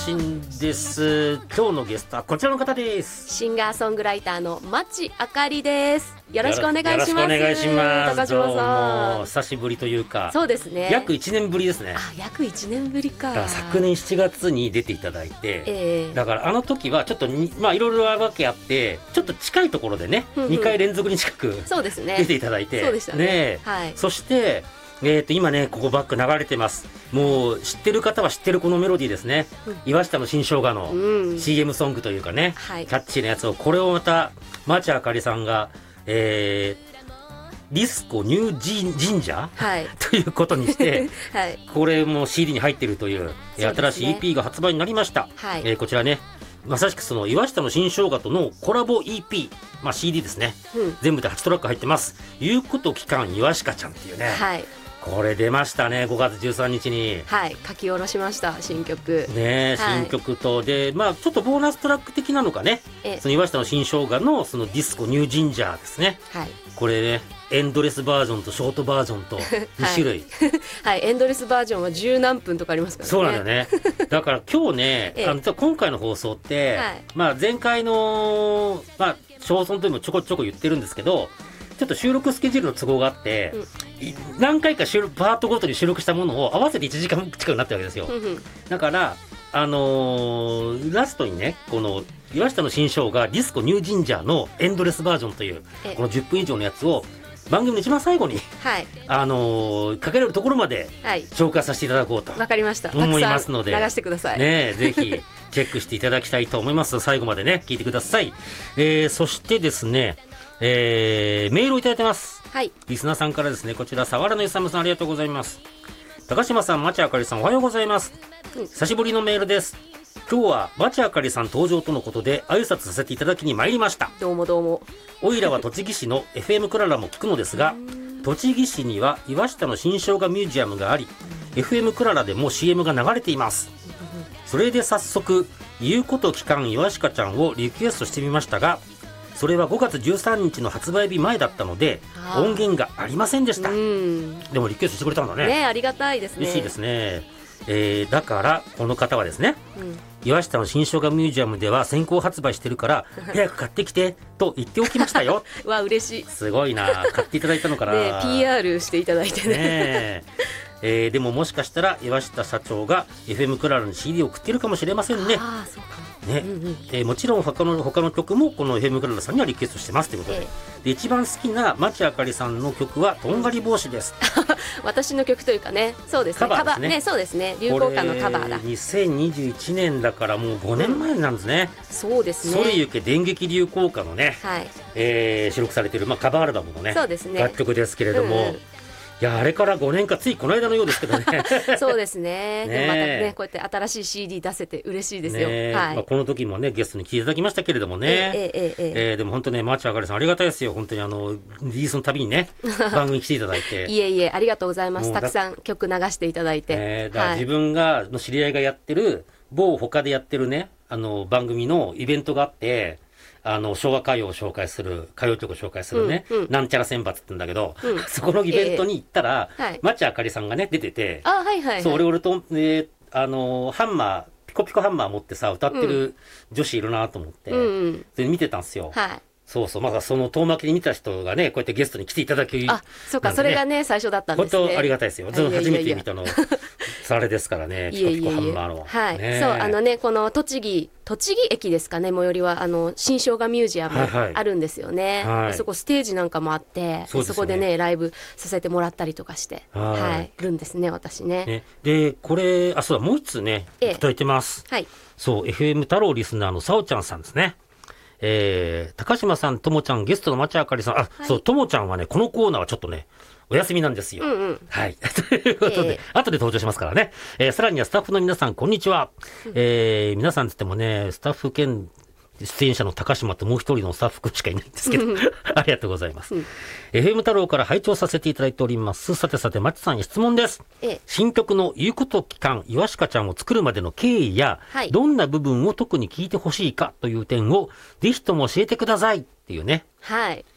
信です。今日のゲストはこちらの方です。 シンガーソングライターの町あかりです。よろしくお願いします。 よろしくお願いします。 高島さん、 どうも久しぶりというか、 そうですね、 約1年ぶりですね。 約1年ぶりか。 だから昨年7月に出ていただいて、だからあの時はちょっといろいろわけあってちょっと近いところでね、2回連続に近く出ていただいて、 そうでしたね。はい、 そして今ねここバック流れてます。もう知ってる方は知ってるこのメロディーですね、岩下の新生姜の CM ソングというかね、キャッチーなやつを、これをまた町あかりさんが、ディスコニュージンジャー、ということにして、これも CD に入っているという、新しい EP が発売になりました。こちらね、まさしくその岩下の新生姜とのコラボ EP、CD ですね、全部で8トラック入ってます。言うこと期間岩下ちゃんっていうね、これ出ましたね。5月13日に書き下ろしました、新曲ね。新曲とで、ちょっとボーナストラック的なのかね、その岩下の新生姜のそのディスコニュージンジャーですね。これね、エンドレスバージョンとショートバージョンと2種類エンドレスバージョンは10何分とかありますからね。 そうなんだよね。だから今日ね、今回の放送って、前回の詳細ともちょこちょこ言ってるんですけど、ちょっと収録スケジュールの都合があって、何回かパートごとに収録したものを合わせて1時間近くなったわけですよ。だからラストにね、この岩下の新生姜ディスコニュージンジャーのエンドレスバージョンというこの10分以上のやつを番組の一番最後に、かけれるところまで紹介させていただこうと思いますので、 流してくださいね。ぜひチェックしていただきたいと思います。最後までね聞いてください。そしてですね、メールをいただいてます。リスナーさんからですね、こちら佐原のゆさむさん、ありがとうございます。高島さん、町あかりさん、おはようございます。久しぶりのメールです。今日は町あかりさん登場とのことで挨拶させていただきに参りました。 どうもどうも。 おいらは栃木市の FM クララも聞くのですが、栃木市には岩下の新生姜ミュージアムがあり、 FM クララでも CM が流れています。それで早速言うこと聞かん岩下ちゃんをリクエストしてみましたが、それは5月13日の発売日前だったので音源がありませんでした。でもリクエストしてくれたんだね。 ありがたいですね。 嬉しいですね。だからこの方はですね、岩下の新生姜ミュージアムでは先行発売してるから早く買ってきてと言っておきましたよ。 わ、嬉しい。 すごいな、買っていただいたのかな。 PR していただいてね。 でももしかしたら岩下社長が FM クララに CD を送っているかもしれませんね。 そうかもね。もちろん他の曲もこの FM クララさんにはリクエストしてますということで、で一番好きな町あかりさんの曲はとんがり帽子です。 私の曲というかね、そうですね、カバーね。そうですね、流行歌のカバーだ。 2021年だからもう5年前なんですね。 そうですね。 それゆけ電撃流行歌のね、収録されているカバーアルバムのね、楽曲ですけれども、いや、あれから5年か、ついこの間のようですけどね。そうですね。でもまたね、こうやって新しい CD 出せて嬉しいですよ。 この時もねゲストに来ていただきましたけれどもね。でも本当ね、町あかりさんありがたいですよ。本当にリリースのたびにね番組に来ていただいて。 いえいえ、ありがとうございます。たくさん曲流していただいて。 だから自分の知り合いがやってる他でやってるね番組のイベントがあって、昭和歌謡を紹介する、歌謡曲を紹介するね、なんちゃら選抜って言うんだけど、そこのイベントに行ったら、町あかりさんがね出てて、そう、俺と、ハンマーピコピコハンマー持ってさ歌ってる女子いるなと思って、で見てたんですよ。そうそう、その遠巻きに見た人がねこうやってゲストに来ていただき、 そうか、それがね最初だったんですね。 本当ありがたいですよ。初めて見たのあれですからね、ピコピコハンマーの。 そう、この栃木駅ですかね、最寄りは新生姜ミュージアムあるんですよね。そこステージなんかもあって、そこでねライブさせてもらったりとかしてるんですね、私ね。 でこれそうだ、もう一つねいただいてます。そう、 FM 太郎リスナーのさおちゃんさんですね。高島さん、ともちゃん、ゲストの町あかりさん、そう、ともちゃんはねこのコーナーはちょっとねお休みなんですよ。ということで、後で登場しますからね。さらにはスタッフの皆さん、こんにちは。皆さんつってもね、スタッフ兼出演者の高島ともう一人のスタッフしかいないんですけど、ありがとうございます。FM 太郎から拝聴させていただいております。さてさて、町さんに質問です。新曲の言うこと聞かん岩下ちゃんを作るまでの経緯や、どんな部分を特に聞いてほしいかという点をぜひとも教えてくださいっていうね。